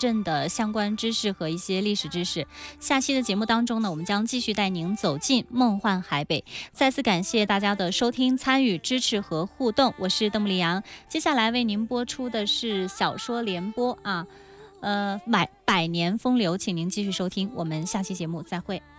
镇的相关知识和一些历史知识。下期的节目当中呢，我们将继续带您走进梦幻海北。再次感谢大家的收听、参与、支持和互动，我是邓木里阳。接下来为您播出的是小说联播啊，百年风流，请您继续收听，我们下期节目再会。